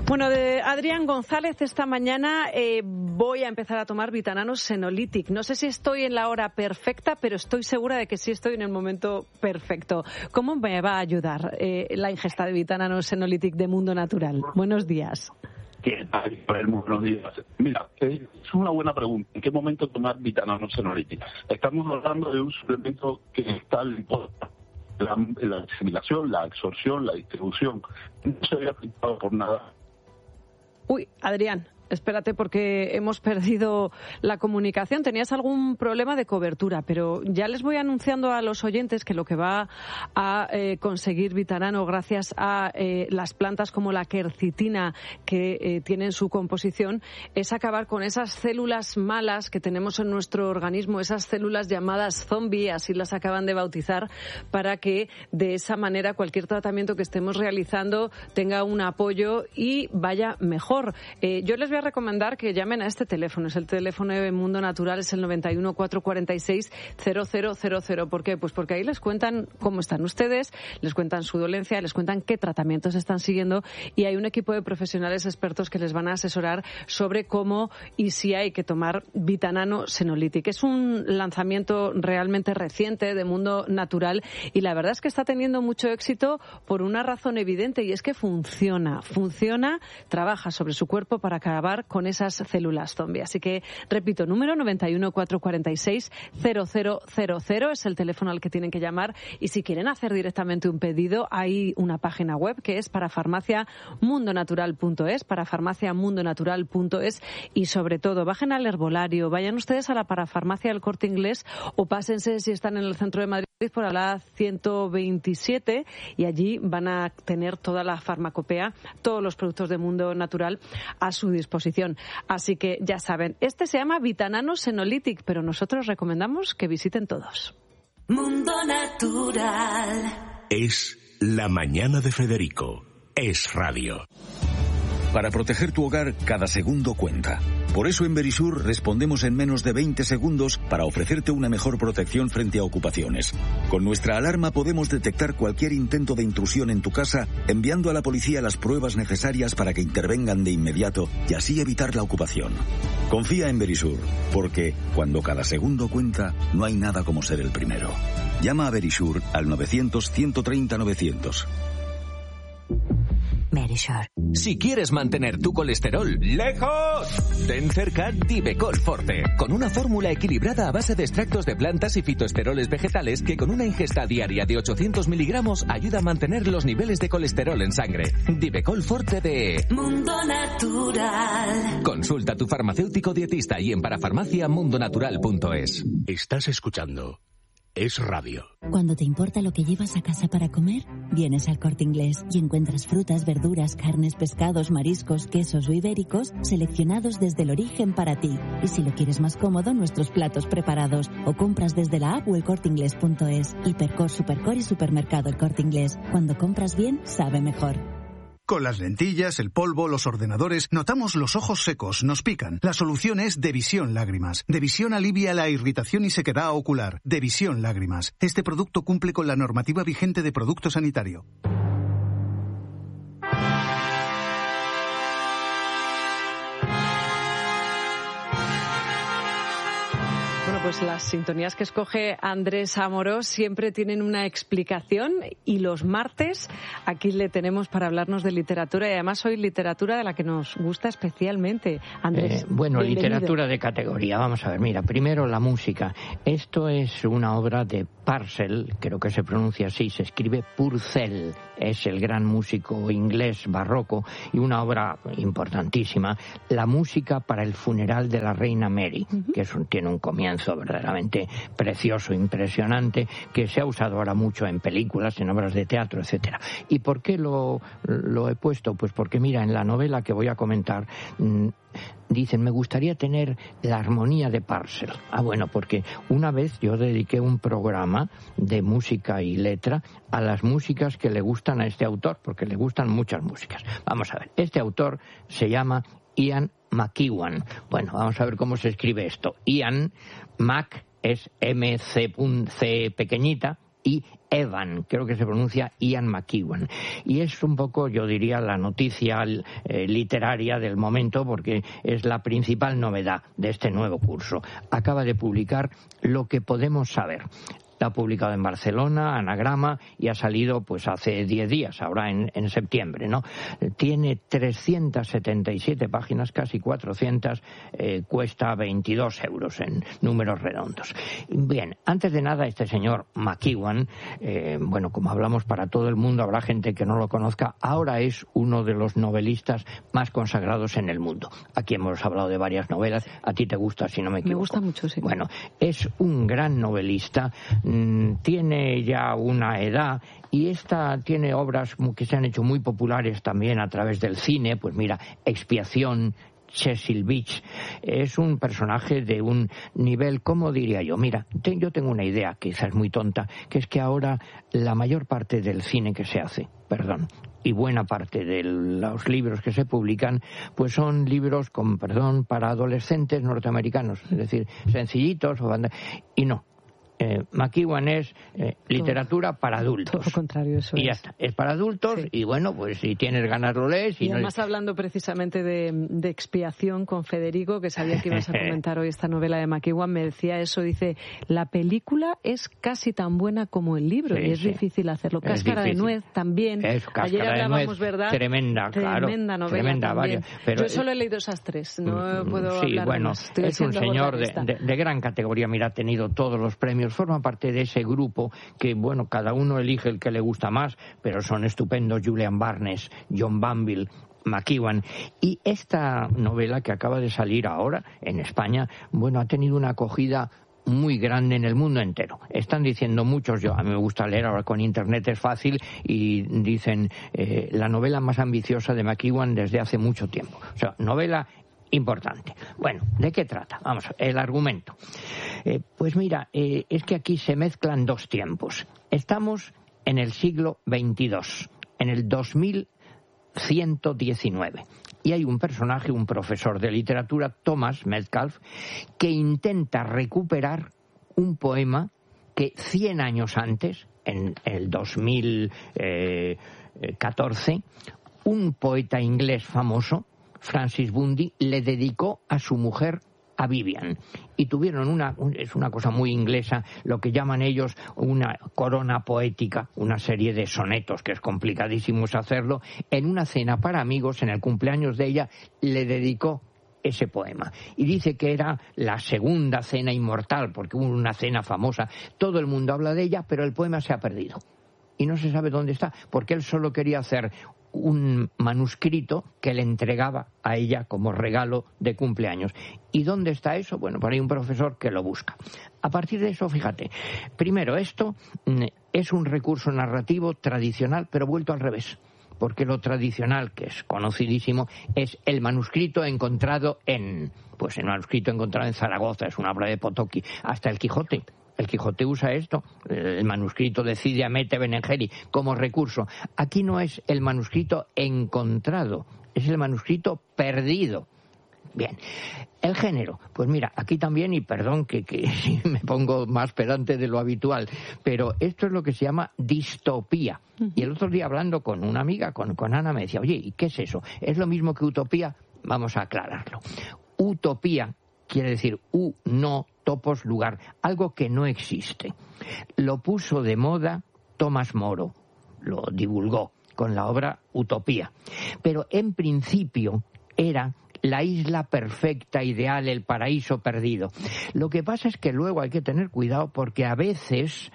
Bueno, de Adrián González, esta mañana voy a empezar a tomar Vitanano Senolytic. No sé si estoy en la hora perfecta, pero estoy segura de que sí estoy en el momento perfecto. ¿Cómo me va a ayudar la ingesta de Vitanano Senolytic de Mundo Natural? Buenos días. ¿Qué tal? Buenos días. Mira, es una buena pregunta. ¿En qué momento tomar Vitanano Senolytic? Estamos hablando de un suplemento que está la asimilación, la absorción, la distribución. No se había aplicado por nada. Uy, Adrián, espérate porque hemos perdido la comunicación. Tenías algún problema de cobertura, pero ya les voy anunciando a los oyentes que lo que va a conseguir Vitanano gracias a las plantas como la quercitina que tienen su composición es acabar con esas células malas que tenemos en nuestro organismo, esas células llamadas zombie, así las acaban de bautizar, para que de esa manera cualquier tratamiento que estemos realizando tenga un apoyo y vaya mejor. Yo les voy a recomendar que llamen a este teléfono. Es el teléfono de Mundo Natural, es el 91 446 0000. ¿Por qué? Pues porque ahí les cuentan cómo están ustedes, les cuentan su dolencia, les cuentan qué tratamientos están siguiendo y hay un equipo de profesionales expertos que les van a asesorar sobre cómo y si hay que tomar Vitanano Senolytic. Es un lanzamiento realmente reciente de Mundo Natural y la verdad es que está teniendo mucho éxito por una razón evidente y es que funciona, trabaja sobre su cuerpo para acabar con esas células zombie. Así que, repito, número 91 446 0000 es el teléfono al que tienen que llamar y si quieren hacer directamente un pedido, hay una página web que es parafarmaciamundonatural.es y sobre todo, bajen al herbolario, vayan ustedes a la parafarmacia del Corte Inglés o pásense si están en el centro de Madrid por la 127 y allí van a tener toda la farmacopea, todos los productos de Mundo Natural a su disposición. Así que ya saben, este se llama Vitanano Senolytic, pero nosotros recomendamos que visiten todos. Mundo Natural. Es la mañana de Federico. Es radio. Para proteger tu hogar, cada segundo cuenta. Por eso en Verisur respondemos en menos de 20 segundos para ofrecerte una mejor protección frente a ocupaciones. Con nuestra alarma podemos detectar cualquier intento de intrusión en tu casa, enviando a la policía las pruebas necesarias para que intervengan de inmediato y así evitar la ocupación. Confía en Verisur, porque cuando cada segundo cuenta, no hay nada como ser el primero. Llama a Verisur al 900-130-900. Verisur. Si quieres mantener tu colesterol lejos, ten cerca Divecol Forte, con una fórmula equilibrada a base de extractos de plantas y fitoesteroles vegetales que con una ingesta diaria de 800 miligramos ayuda a mantener los niveles de colesterol en sangre. Divecol Forte de Mundo Natural. Consulta a tu farmacéutico dietista y en parafarmaciamundonatural.es. Estás escuchando Es Radio. Cuando te importa lo que llevas a casa para comer, vienes al Corte Inglés y encuentras frutas, verduras, carnes, pescados, mariscos, quesos o ibéricos seleccionados desde el origen para ti. Y si lo quieres más cómodo, nuestros platos preparados o compras desde la app o elcorteinglés.es. Hipercor, Supercor y Supermercado El Corte Inglés. Cuando compras bien, sabe mejor. Con las lentillas, el polvo, los ordenadores, notamos los ojos secos, nos pican. La solución es Devisión Lágrimas. Devisión alivia la irritación y sequedad ocular. Devisión Lágrimas. Este producto cumple con la normativa vigente de producto sanitario. Bueno, pues las sintonías que escoge Andrés Amorós siempre tienen una explicación y los martes aquí le tenemos para hablarnos de literatura y además hoy literatura de la que nos gusta especialmente. Andrés, bueno, bienvenido. Literatura de categoría. Vamos a ver, mira, primero la música. Esto es una obra de Purcell, creo que se pronuncia así, se escribe Purcell. Es el gran músico inglés barroco y una obra importantísima. La música para el funeral de la reina Mary, que tiene un comienzo verdaderamente precioso, impresionante, que se ha usado ahora mucho en películas, en obras de teatro, etcétera. ¿Y por qué lo he puesto? Pues porque, mira, en la novela que voy a comentar, dicen, me gustaría tener la armonía de Purcell. Bueno, porque una vez yo dediqué un programa de música y letra a las músicas que le gustan a este autor, porque le gustan muchas músicas. Vamos a ver, este autor se llama Ian McEwan. Bueno, vamos a ver cómo se escribe esto. Ian, Mac es MC pequeñita, y Evan, creo que se pronuncia Ian McEwan. Y es un poco, yo diría, la noticia literaria del momento, porque es la principal novedad de este nuevo curso. Acaba de publicar Lo que podemos saber. Está publicado en Barcelona, Anagrama, y ha salido pues hace 10 días, ahora en septiembre, ¿no? Tiene 377 páginas, casi 400, cuesta 22 euros en números redondos. Bien, antes de nada, este señor McEwan, bueno, como hablamos para todo el mundo, habrá gente que no lo conozca, ahora es uno de los novelistas más consagrados en el mundo. Aquí hemos hablado de varias novelas, a ti te gusta, si no me equivoco. Me gusta mucho, sí. Bueno, es un gran novelista, tiene ya una edad y tiene obras que se han hecho muy populares también a través del cine. Pues mira, Expiación, Cecil Beach. Es un personaje de un nivel, ¿cómo diría yo? Mira, yo tengo una idea, quizás muy tonta, que es que ahora la mayor parte del cine que se hace, y buena parte de los libros que se publican, pues son libros, con perdón, para adolescentes norteamericanos, es decir, sencillitos, y no. McEwan es literatura para adultos. Todo lo contrario, eso y ya está. Es para adultos, sí. Y bueno, pues si tienes ganas lo lees. Y además, hablando precisamente de Expiación con Federico, que sabía que ibas a comentar hoy esta novela de McEwan, me decía eso, dice, la película es casi tan buena como el libro, sí, y es difícil hacerlo. Cáscara de nuez también. Ayer hablábamos, ¿verdad? Tremenda, claro. Tremenda novela tremenda, también. Pero yo solo he leído esas tres, no puedo sí, hablar bueno, más. Es un señor de gran categoría, mira, ha tenido todos los premios, forma parte de ese grupo que, bueno, cada uno elige el que le gusta más, pero son estupendos Julian Barnes, John Banville, McEwan. Y esta novela que acaba de salir ahora en España, bueno, ha tenido una acogida muy grande en el mundo entero. Están diciendo muchos, a mí me gusta leer, ahora con internet es fácil, y dicen la novela más ambiciosa de McEwan desde hace mucho tiempo. O sea, novela importante. Bueno, ¿de qué trata? Vamos, el argumento. Pues mira, es que aquí se mezclan dos tiempos. Estamos en el siglo XXII, en el 2119. Y hay un personaje, un profesor de literatura, Thomas Metcalfe, que intenta recuperar un poema que 100 años antes, en el 2014, un poeta inglés famoso, Francis Bundy, le dedicó a su mujer, a Vivian, y tuvieron es una cosa muy inglesa, lo que llaman ellos una corona poética, una serie de sonetos, que es complicadísimo hacerlo, en una cena para amigos, en el cumpleaños de ella, le dedicó ese poema. Y dice que era la segunda cena inmortal, porque hubo una cena famosa, todo el mundo habla de ella, pero el poema se ha perdido. Y no se sabe dónde está, porque él solo quería hacer un manuscrito que le entregaba a ella como regalo de cumpleaños. ¿Y dónde está eso? Bueno, por ahí un profesor que lo busca. A partir de eso, fíjate, primero, esto es un recurso narrativo tradicional, pero vuelto al revés. Porque lo tradicional, que es conocidísimo, es el manuscrito encontrado el manuscrito encontrado en Zaragoza, es una obra de Potocki, hasta el Quijote. El Quijote usa esto, el manuscrito de Cide Hamete Benengeli, como recurso. Aquí no es el manuscrito encontrado, es el manuscrito perdido. Bien, el género, pues mira, aquí también, y perdón que me pongo más pedante de lo habitual, pero esto es lo que se llama distopía. Y el otro día, hablando con una amiga, con Ana, me decía, oye, ¿y qué es eso? ¿Es lo mismo que utopía? Vamos a aclararlo. Utopía quiere decir no topos lugar, algo que no existe. Lo puso de moda Tomás Moro, lo divulgó con la obra Utopía. Pero en principio era la isla perfecta, ideal, el paraíso perdido. Lo que pasa es que luego hay que tener cuidado, porque a veces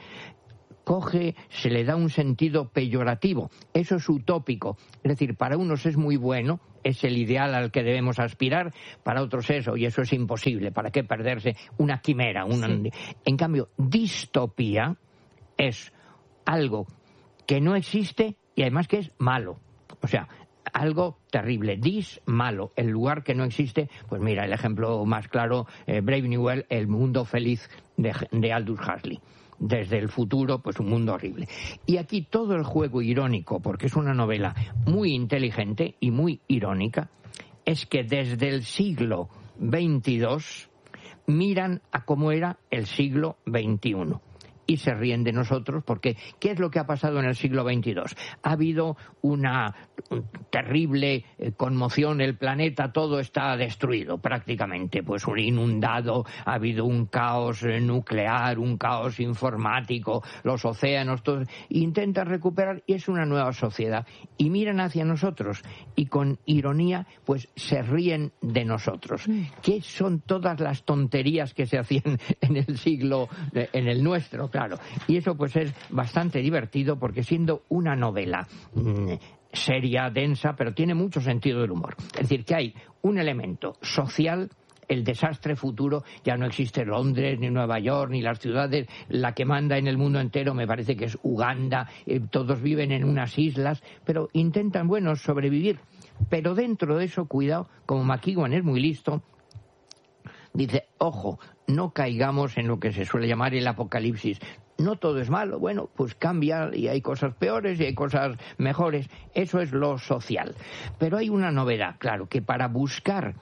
se le da un sentido peyorativo. Eso es utópico. Es decir, para unos es muy bueno, es el ideal al que debemos aspirar, para otros eso, y eso es imposible. ¿Para qué perderse una quimera? Sí. En cambio, distopía es algo que no existe y además que es malo. O sea, algo terrible. Malo, el lugar que no existe. Pues mira, el ejemplo más claro, Brave New World, el mundo feliz de Aldous Huxley. Desde el futuro, pues un mundo horrible. Y aquí todo el juego irónico, porque es una novela muy inteligente y muy irónica, es que desde el siglo XXII miran a cómo era el siglo XXI. y se ríen de nosotros porque ¿qué es lo que ha pasado en el siglo XXII? Ha habido una terrible conmoción, el planeta todo está destruido prácticamente, pues un inundado, ha habido un caos nuclear, un caos informático, los océanos, todo, intentan recuperar y es una nueva sociedad y miran hacia nosotros y con ironía pues se ríen de nosotros. ¿Qué son todas las tonterías que se hacían en el siglo, en el nuestro? Claro, y eso pues es bastante divertido porque siendo una novela seria, densa, pero tiene mucho sentido del humor. Es decir, que hay un elemento social, el desastre futuro, ya no existe Londres, ni Nueva York, ni las ciudades, la que manda en el mundo entero me parece que es Uganda, todos viven en unas islas, pero intentan, bueno, sobrevivir. Pero dentro de eso, cuidado, como McEwan es muy listo, dice, ojo, no caigamos en lo que se suele llamar el apocalipsis. No todo es malo, bueno, pues cambia y hay cosas peores y hay cosas mejores. Eso es lo social. Pero hay una novedad, claro, que para buscar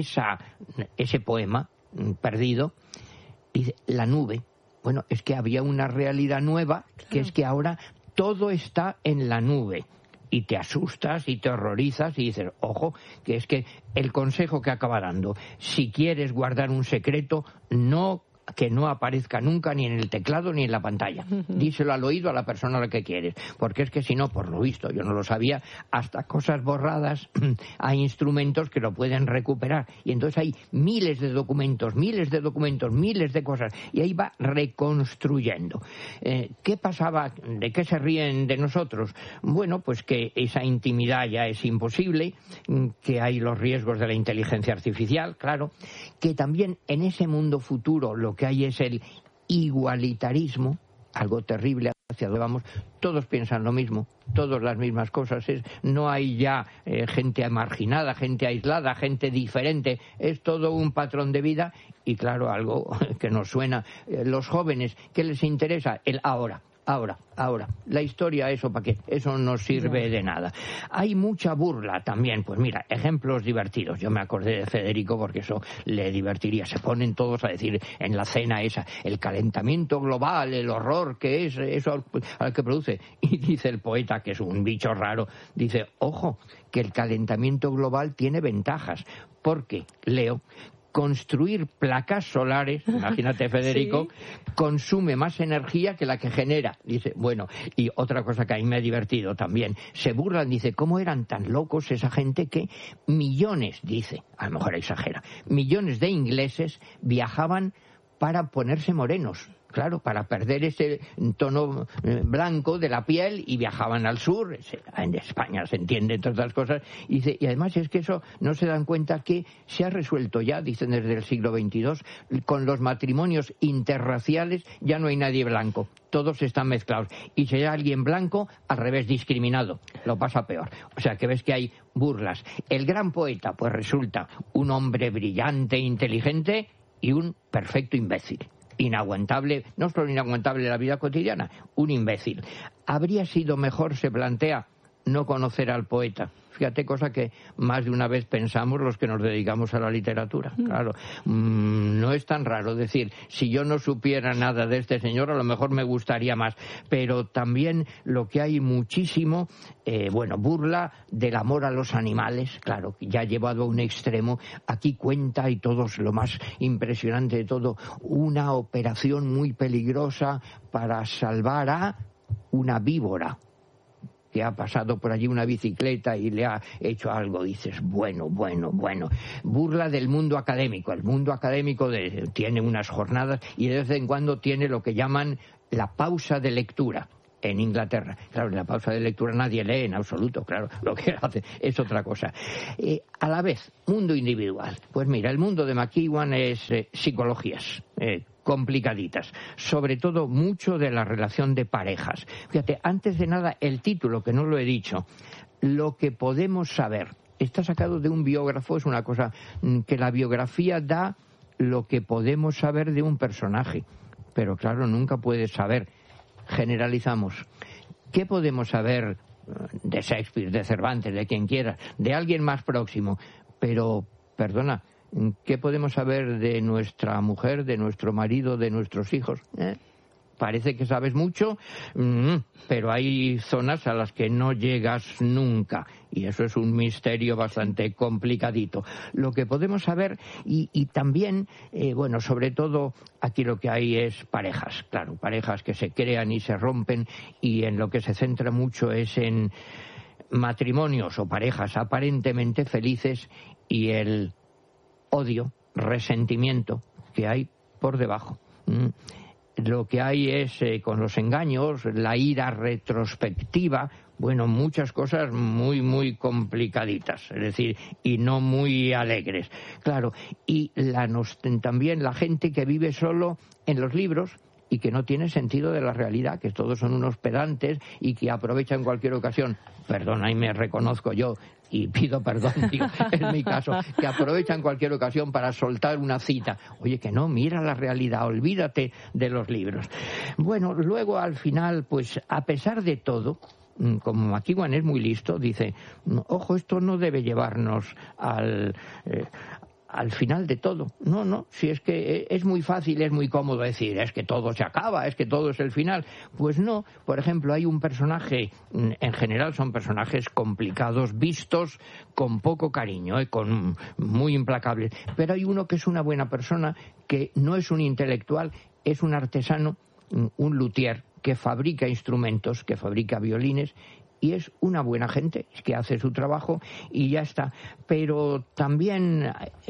ese poema perdido, dice, la nube. Bueno, es que había una realidad nueva, que es que ahora todo está en la nube. Y te asustas y te horrorizas y dices, ojo, que es que el consejo que acaba dando, si quieres guardar un secreto, que no aparezca nunca ni en el teclado ni en la pantalla. Díselo al oído a la persona a la que quieres, porque es que si no, por lo visto, yo no lo sabía, hasta cosas borradas hay instrumentos que lo pueden recuperar y entonces hay miles de documentos, miles de cosas y ahí va reconstruyendo. ¿Qué pasaba? ¿De qué se ríen de nosotros? Bueno, pues que esa intimidad ya es imposible, que hay los riesgos de la inteligencia artificial, claro, que también en ese mundo futuro lo que hay es el igualitarismo, algo terrible hacia donde vamos, todos piensan lo mismo, todas las mismas cosas, no hay ya gente marginada, gente aislada, gente diferente, es todo un patrón de vida y claro, algo que nos suena, los jóvenes, ¿qué les interesa? El ahora. La historia, ¿eso para qué? Eso no sirve de nada. Hay mucha burla también, pues mira, ejemplos divertidos. Yo me acordé de Federico porque eso le divertiría. Se ponen todos a decir en la cena esa, el calentamiento global, el horror que es eso al que produce. Y dice el poeta, que es un bicho raro, dice, ojo, que el calentamiento global tiene ventajas. Porque, leo, construir placas solares, imagínate Federico, sí, consume más energía que la que genera. Dice, bueno, y otra cosa que a mí me ha divertido también, se burlan, dice, ¿cómo eran tan locos esa gente que millones, dice, a lo mejor exagera, millones de ingleses viajaban para ponerse morenos? Claro, para perder ese tono blanco de la piel y viajaban al sur, en España se entiende todas las cosas, y dice, y además es que eso no se dan cuenta que se ha resuelto ya, dicen desde el siglo XXII, con los matrimonios interraciales ya no hay nadie blanco, todos están mezclados, y si hay alguien blanco, al revés, discriminado, lo pasa peor. O sea que ves que hay burlas. El gran poeta, pues resulta un hombre brillante, inteligente y un perfecto imbécil. Inaguantable, no solo inaguantable en la vida cotidiana, un imbécil. Habría sido mejor, se plantea, no conocer al poeta. Fíjate, cosa que más de una vez pensamos los que nos dedicamos a la literatura. Claro, no es tan raro decir, si yo no supiera nada de este señor, a lo mejor me gustaría más. Pero también lo que hay muchísimo, burla del amor a los animales, claro, ya llevado a un extremo. Aquí cuenta, y todo es lo más impresionante de todo, una operación muy peligrosa para salvar a una víbora que ha pasado por allí una bicicleta y le ha hecho algo. Dices, bueno. Burla del mundo académico. El mundo académico tiene unas jornadas y de vez en cuando tiene lo que llaman la pausa de lectura. En Inglaterra, claro, en la pausa de lectura nadie lee en absoluto, claro, lo que hace es otra cosa. A la vez, mundo individual. Pues mira, el mundo de McEwan es psicologías, complicaditas, sobre todo mucho de la relación de parejas. Fíjate, antes de nada, el título, que no lo he dicho, Lo que podemos saber, está sacado de un biógrafo, es una cosa que la biografía da lo que podemos saber de un personaje, pero claro, nunca puedes saber. Generalizamos. ¿Qué podemos saber de Shakespeare, de Cervantes, de quien quiera, de alguien más próximo? Pero, perdona, ¿qué podemos saber de nuestra mujer, de nuestro marido, de nuestros hijos? parece que sabes mucho, pero hay zonas a las que no llegas nunca. Y eso es un misterio bastante complicadito. Lo que podemos saber, y también, bueno, sobre todo aquí lo que hay es parejas. Claro, parejas que se crean y se rompen, y en lo que se centra mucho es en matrimonios o parejas aparentemente felices y el odio, resentimiento que hay por debajo. Lo que hay es, con los engaños, la ira retrospectiva, bueno, muchas cosas muy, muy complicaditas, es decir, y no muy alegres. Claro, y también la gente que vive solo en los libros y que no tiene sentido de la realidad, que todos son unos pedantes y que aprovechan cualquier ocasión, perdona, y me reconozco yo, y pido perdón, digo, es mi caso, que aprovechan cualquier ocasión para soltar una cita. Oye, que no, mira la realidad, olvídate de los libros. Bueno, luego al final, pues a pesar de todo, como McEwan es muy listo, dice, ojo, esto no debe llevarnos al final de todo. No, si es que es muy fácil, es muy cómodo decir, es que todo se acaba, es que todo es el final. Pues no, por ejemplo, hay un personaje, en general son personajes complicados, vistos con poco cariño, con muy implacables, pero hay uno que es una buena persona, que no es un intelectual, es un artesano, un luthier, que fabrica instrumentos, que fabrica violines, y es una buena gente, que hace su trabajo y ya está. Pero también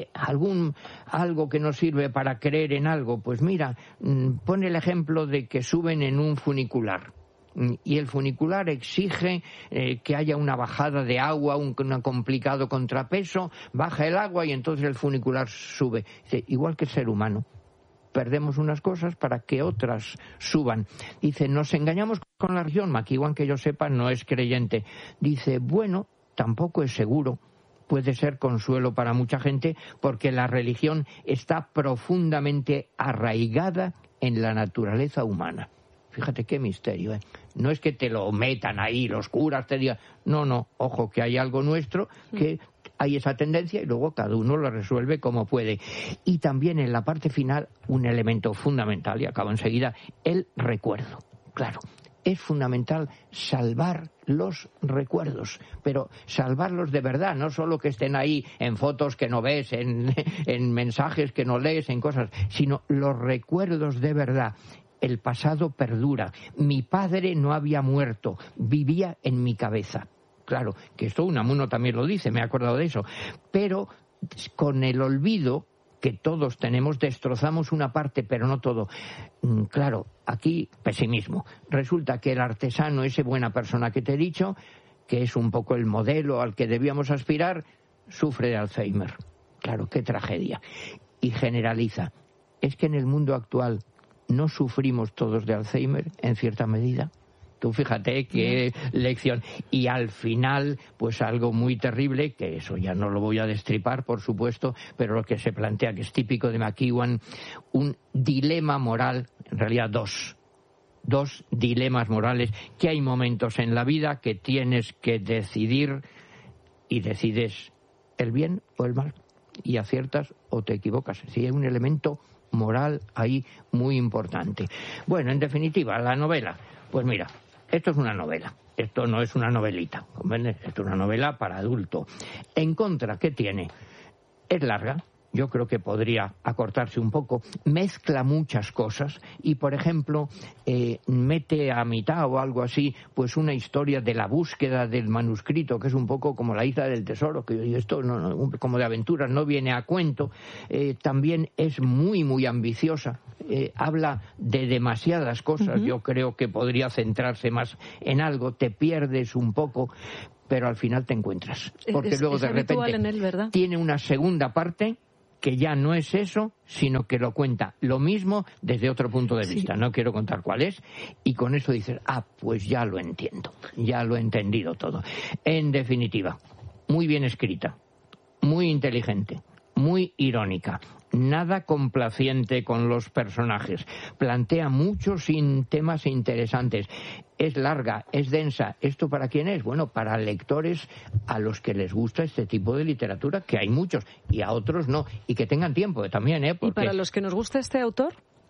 algo que nos sirve para creer en algo, pues mira, pone el ejemplo de que suben en un funicular. Y el funicular exige que haya una bajada de agua, un complicado contrapeso, baja el agua y entonces el funicular sube. Dice, igual que el ser humano. Perdemos unas cosas para que otras suban. Dice, nos engañamos con la religión. McEwan, que yo sepa, no es creyente. Dice, bueno, tampoco es seguro. Puede ser consuelo para mucha gente porque la religión está profundamente arraigada en la naturaleza humana. Fíjate qué misterio, ¿eh? No es que te lo metan ahí, los curas te digan, no, ojo, que hay algo nuestro que hay esa tendencia y luego cada uno lo resuelve como puede. Y también en la parte final, un elemento fundamental, y acabo enseguida, el recuerdo. Claro, es fundamental salvar los recuerdos, pero salvarlos de verdad, no solo que estén ahí en fotos que no ves, en mensajes que no lees, en cosas, sino los recuerdos de verdad. El pasado perdura. Mi padre no había muerto, vivía en mi cabeza. Claro, que esto Unamuno también lo dice, me he acordado de eso. Pero con el olvido que todos tenemos, destrozamos una parte, pero no todo. Claro, aquí pesimismo. Resulta que el artesano, esa buena persona que te he dicho, que es un poco el modelo al que debíamos aspirar, sufre de Alzheimer. Claro, qué tragedia. Y generaliza. Es que en el mundo actual no sufrimos todos de Alzheimer, en cierta medida. Tú fíjate qué lección. Y al final, pues algo muy terrible, que eso ya no lo voy a destripar, por supuesto, pero lo que se plantea, que es típico de McEwan, un dilema moral, en realidad dos dilemas morales, que hay momentos en la vida que tienes que decidir y decides el bien o el mal, y aciertas o te equivocas. Si hay un elemento moral ahí muy importante. Bueno, en definitiva, la novela, pues mira, esto es una novela, esto no es una novelita, ¿comprendes? Esto es una novela para adulto. En contra, ¿qué tiene? Es larga, yo creo que podría acortarse un poco, mezcla muchas cosas y, por ejemplo, mete a mitad o algo así, pues una historia de la búsqueda del manuscrito, que es un poco como la Isla del Tesoro, que esto como de aventuras no viene a cuento. También es muy, muy ambiciosa, habla de demasiadas cosas. Yo creo que podría centrarse más en algo, te pierdes un poco, pero al final te encuentras, porque luego de repente en él, ¿verdad? Tiene una segunda parte que ya no es eso, sino que lo cuenta lo mismo desde otro punto de vista. No quiero contar cuál es, y con eso dices, pues ya lo entiendo, ya lo he entendido todo. En definitiva, muy bien escrita, muy inteligente, muy irónica, nada complaciente con los personajes, plantea muchos temas interesantes, es larga, es densa. ¿Esto para quién es? Bueno, para lectores a los que les gusta este tipo de literatura, que hay muchos, y a otros no, y que tengan tiempo también, porque... ¿Y para los que nos gusta este autor?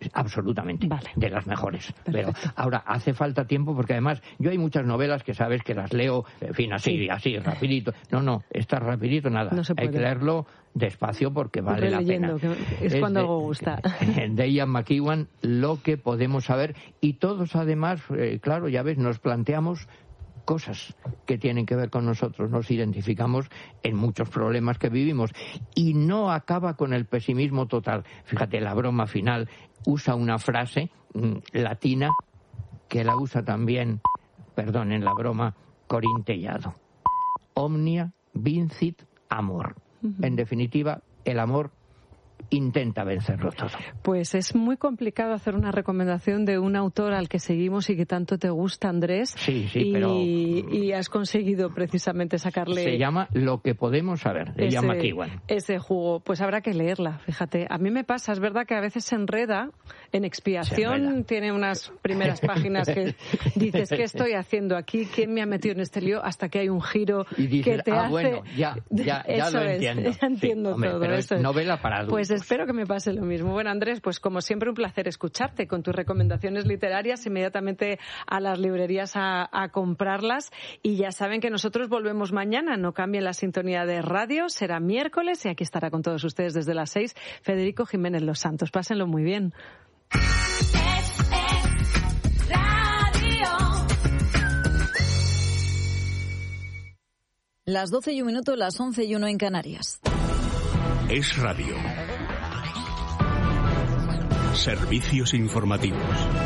absolutamente, vale, de las mejores. Perfecto. Pero ahora hace falta tiempo, porque además yo hay muchas novelas que sabes que las leo, en fin, así, rapidito. No, esta rapidito nada. No se puede. Hay que leerlo despacio porque vale la Releyendo, pena. Que es cuando algo gusta. De Ian McEwan, Lo que podemos saber, y todos además, claro, ya ves, nos planteamos cosas que tienen que ver con nosotros, nos identificamos en muchos problemas que vivimos y no acaba con el pesimismo total. Fíjate, la broma final usa una frase latina que la usa también, en la broma, Corín Tellado. Omnia vincit amor. En definitiva, el amor intenta vencerlo todo. Pues es muy complicado hacer una recomendación de un autor al que seguimos y que tanto te gusta, Andrés. Sí, pero... Y has conseguido precisamente sacarle... Se llama Lo que podemos saber, de Ian McEwan. Ese jugo. Pues habrá que leerla, fíjate. A mí me pasa, es verdad que a veces se enreda. En Expiación tiene unas primeras páginas que dices, ¿qué estoy haciendo aquí? ¿Quién me ha metido en este lío? Hasta que hay un giro y dices, que te hace... bueno, ya lo entiendo. Ya entiendo todo. Pero eso es novela para adultos. Pues espero que me pase lo mismo. Bueno, Andrés, pues como siempre un placer escucharte con tus recomendaciones literarias, inmediatamente a las librerías a comprarlas. Y ya saben que nosotros volvemos mañana, no cambien la sintonía de radio, será miércoles y aquí estará con todos ustedes desde las 6 Federico Jiménez Los Santos. Pásenlo muy bien. Las 12:01, las 11:01 en Canarias. Es Radio. Servicios informativos.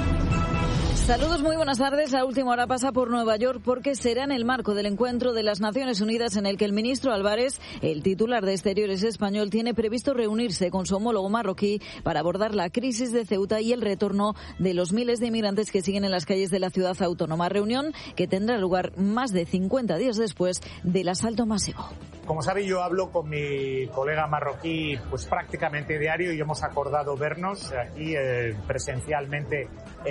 Saludos, muy buenas tardes. La última hora pasa por Nueva York porque será en el marco del encuentro de las Naciones Unidas en el que el ministro Álvarez, el titular de Exteriores español, tiene previsto reunirse con su homólogo marroquí para abordar la crisis de Ceuta y el retorno de los miles de inmigrantes que siguen en las calles de la ciudad autónoma. Reunión que tendrá lugar más de 50 días después del asalto masivo. Como sabe, yo hablo con mi colega marroquí pues prácticamente diario y hemos acordado vernos aquí presencialmente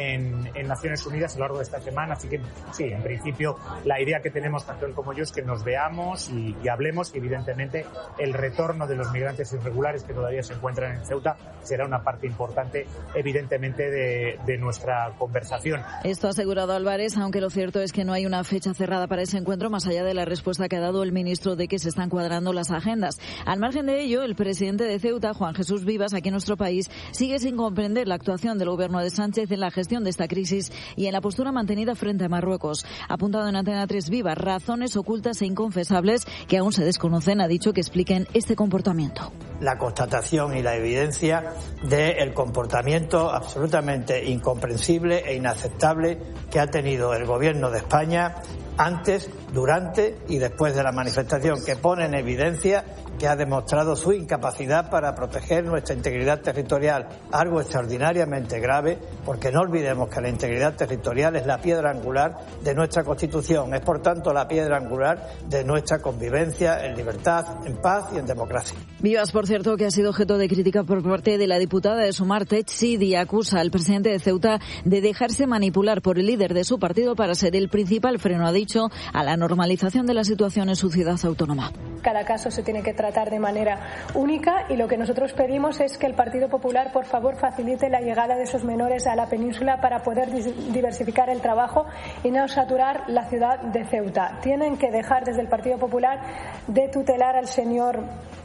en Naciones Unidas a lo largo de esta semana. Así que sí, en principio la idea que tenemos tanto él como yo es que nos veamos y hablemos, y evidentemente el retorno de los migrantes irregulares que todavía se encuentran en Ceuta será una parte importante evidentemente de nuestra conversación. Esto ha asegurado Álvarez, aunque lo cierto es que no hay una fecha cerrada para ese encuentro, más allá de la respuesta que ha dado el ministro de que se están cuadrando las agendas. Al margen de ello, el presidente de Ceuta, Juan Jesús Vivas, aquí en nuestro país, sigue sin comprender la actuación del gobierno de Sánchez en la gestión de esta crisis y en la postura mantenida frente a Marruecos. Ha apuntado en Antena 3 Viva razones ocultas e inconfesables que aún se desconocen, ha dicho, que expliquen este comportamiento. La constatación y la evidencia del comportamiento absolutamente incomprensible e inaceptable que ha tenido el gobierno de España antes, durante y después de la manifestación, que pone en evidencia que ha demostrado su incapacidad para proteger nuestra integridad territorial, algo extraordinariamente grave, porque no olvidemos que la integridad territorial es la piedra angular de nuestra Constitución, es por tanto la piedra angular de nuestra convivencia en libertad, en paz y en democracia. Vivas, por cierto, que ha sido objeto de crítica por parte de la diputada de Sumar, Teixidi, acusa al presidente de Ceuta de dejarse manipular por el líder de su partido para ser el principal freno, ha dicho, a la normalización de la situación en su ciudad autónoma. Cada caso se tiene que tratar de manera única y lo que nosotros pedimos es que el Partido Popular, por favor, facilite la llegada de esos menores a la península para poder diversificar el trabajo y no saturar la ciudad de Ceuta. Tienen que dejar desde el Partido Popular de tutelar al señor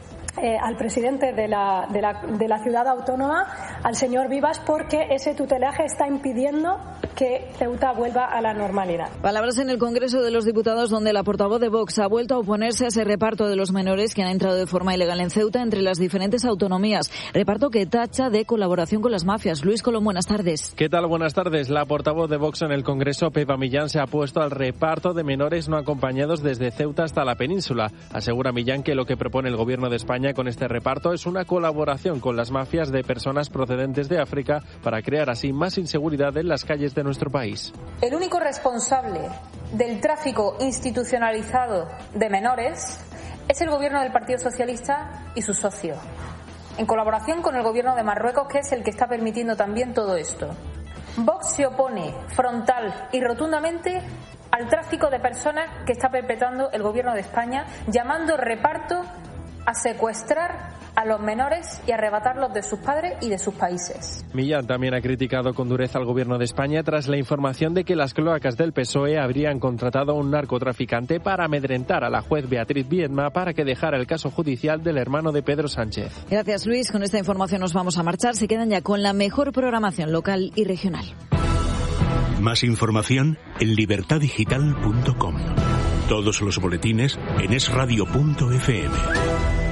al presidente de la ciudad autónoma, al señor Vivas, porque ese tutelaje está impidiendo que Ceuta vuelva a la normalidad. Palabras en el Congreso de los Diputados, donde la portavoz de Vox ha vuelto a oponerse a ese reparto de los menores que han entrado de forma ilegal en Ceuta entre las diferentes autonomías. Reparto que tacha de colaboración con las mafias. Luis Colón, buenas tardes. ¿Qué tal? Buenas tardes. La portavoz de Vox en el Congreso, Pepa Millán, se ha opuesto al reparto de menores no acompañados desde Ceuta hasta la península. Asegura Millán que lo que propone el Gobierno de España con este reparto es una colaboración con las mafias de personas procedentes de África para crear así más inseguridad en las calles de nuestro país. El único responsable del tráfico institucionalizado de menores es el Gobierno del Partido Socialista y su socio, en colaboración con el Gobierno de Marruecos, que es el que está permitiendo también todo esto. Vox se opone frontal y rotundamente al tráfico de personas que está perpetrando el Gobierno de España, llamando reparto a secuestrar a a los menores y arrebatarlos de sus padres y de sus países. Millán también ha criticado con dureza al Gobierno de España tras la información de que las cloacas del PSOE habrían contratado a un narcotraficante para amedrentar a la juez Beatriz Viedma para que dejara el caso judicial del hermano de Pedro Sánchez. Gracias, Luis. Con esta información nos vamos a marchar. Se quedan ya con la mejor programación local y regional. Más información en libertadigital.com. Todos los boletines en esradio.fm.